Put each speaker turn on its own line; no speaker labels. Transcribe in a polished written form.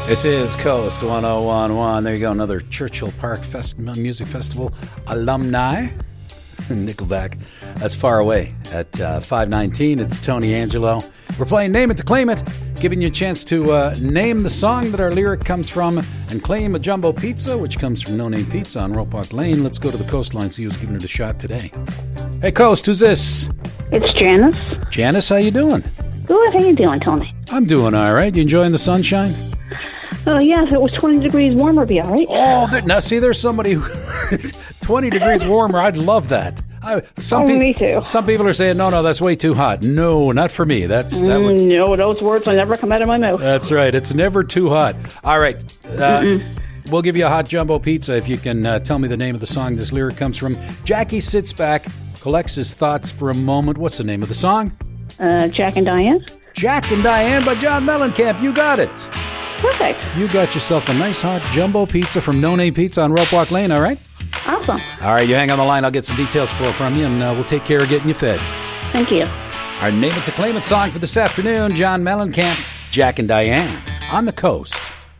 This is Coast 1011. There you go, another Churchill Park Music Festival alumni. Nickelback. That's Far Away at 5:19. It's Tony Angelo. We're playing Name It to Claim It, giving you a chance to name the song that our lyric comes from and claim a jumbo pizza, which comes from No Name Pizza on Roebuck Lane. Let's go to the Coastline, see who's giving it a shot today. Hey, Coast, who's this?
It's Janice.
Janice, how you doing?
Good. How you doing, Tony?
I'm doing all right. You enjoying the sunshine?
Oh, yeah. If it was 20 degrees warmer, it'd be all right.
Oh, now see, there's somebody who... It's 20 degrees warmer. I'd love that.
Me too.
Some people are saying, no, that's way too hot. No, not for me. That would...
No, those words will never come out of my mouth.
That's right. It's never too hot. All right. We'll give you a hot jumbo pizza if you can tell me the name of the song this lyric comes from. Jackie sits back, collects his thoughts for a moment. What's the name of the song?
Jack and Diane.
Jack and Diane by John Mellencamp. You got it.
Perfect.
You got yourself a nice hot jumbo pizza from No Name Pizza on Roebuck Lane, all right?
Awesome.
All right, you hang on the line. I'll get some details from you, and we'll take care of getting you fed.
Thank you.
Our Name It to Claim It song for this afternoon, John Mellencamp, Jack and Diane on the Coast.